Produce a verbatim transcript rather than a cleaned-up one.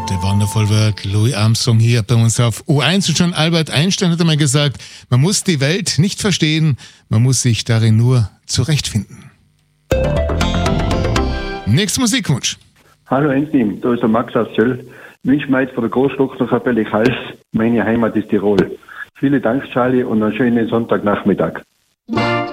The Wonderful World, Louis Armstrong hier bei uns auf U eins. Und schon Albert Einstein hat einmal gesagt, man muss die Welt nicht verstehen, man muss sich darin nur zurechtfinden. Nächster Musikwunsch. Hallo Endteam, da ist der Max aus Zöll. Ich wünsche mir jetzt von der Großglocknerkapelle Hals, meine Heimat ist Tirol. Vielen Dank, Charlie, und einen schönen Sonntagnachmittag.